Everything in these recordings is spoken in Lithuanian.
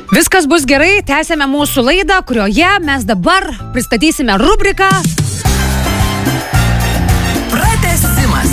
Viskas bus gerai, tęsėme mūsų laidą, kurioje mes dabar pristatysime rubriką Pratęsimas.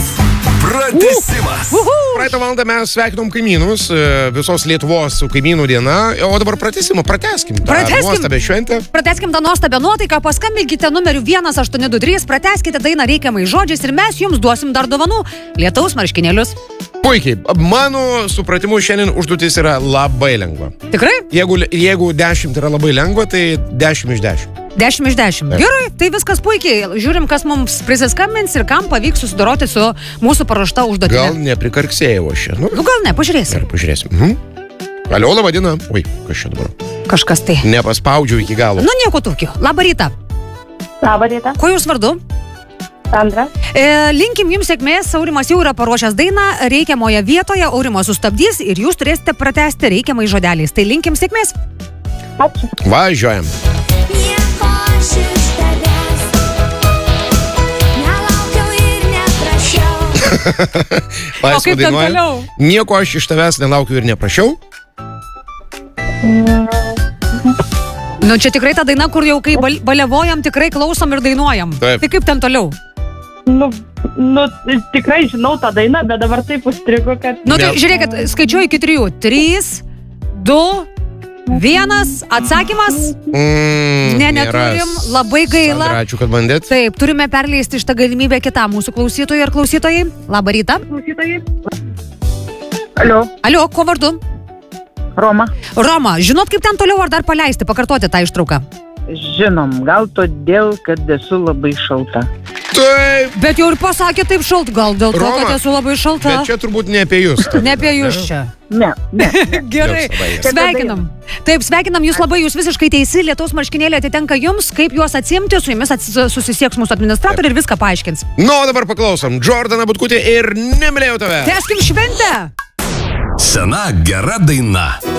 Praeitą valandą mes sveikinom kaimynus, visos Lietuvos su kaimynų diena, o dabar pratęskim nuostabią šventę. Pratęskim tą nuostabią nuotaiką, paskambinkite numeriu 1823, pratęskite dainą reikiamais žodžiais ir mes jums duosim dar dovanų lietaus marškinėlius. Puikiai, mano supratimu šiandien užduotis yra labai lengva. Tikrai? Jeigu 10 yra labai lengva, tai 10 iš 10. 10 iš 10. Gerai, tai viskas puikiai. Žiūrim, kas mums prisiskambins ir kam pavyks susidoroti su mūsų paruošta užduotimi. Gal neprikarksėjau aš čia. Nu gal ne, pažiūrėsim. Gerai, pažiūrėsim. Alio, laba diena. Oi, kas čia dabar? Kažkas tai. Nepaspaudžiau iki galo. Nu nieko tokio. Labą rytą. Labą rytą. Ko jūs vardu? Sandra. Linkim jums sėkmės, Aurimas jau yra paruošęs dainą reikiamoje vietoje, Aurimas sustabdys ir jūs turėsite pratęsti reikiamais žodeliais. Tai linkim sėkmės. Ačiū. Važiuojam. Nieko aš iš tavęs nelaukiau ir neprašiau. O kaip ten toliau? Nieko aš iš tavęs nelaukiu ir neprašiau. Nu čia tikrai ta daina, kur jau kai baliavojam, tikrai klausom ir dainuojam. Taip. Tai kaip ten toliau? Nu, tikrai žinau tą dainą, bet dabar taip užstrigo, kad... Nu tai žiūrėkit, skaičiuoju iki 3. 3, 2, 1, atsakymas? Neturim, labai gaila. Sandra, ačiū, kad bandėt. Taip, turime perleisti šitą galimybę kitam mūsų klausytojui ir klausytojai. Labą rytą. Alio, ko vardu? Roma. Roma, žinot kaip ten toliau ar dar paleisti, pakartoti tą ištrauką? Žinom, gal todėl, kad esu labai šalta. Taip. Bet jau ir pasakė taip šalt, gal dėl to, Roma, kad esu labai šalta. Bet čia turbūt ne apie jūs. Ne apie jūs čia. Ne. Gerai, sveikinam. Taip, sveikinam jūs labai, jūs visiškai teisi, lietaus marškinėliai atitenka jums, kaip juos atsimti, su jumis susisieks mūsų administratoriai ir viską paaiškins. Nu, o dabar paklausom. Jordana Butkutė ir Nemylėjau tave. Tęskim šventę! Sena gera daina.